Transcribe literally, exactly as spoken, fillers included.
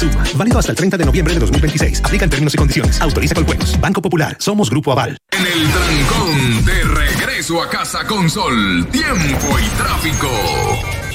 Suma. Válido hasta el treinta de noviembre de dos mil veintiséis. Aplican términos y condiciones. Autoriza con juegos. Banco Popular. Somos Grupo Aval. En el trancón, de regreso a casa con Sol, tiempo y tráfico.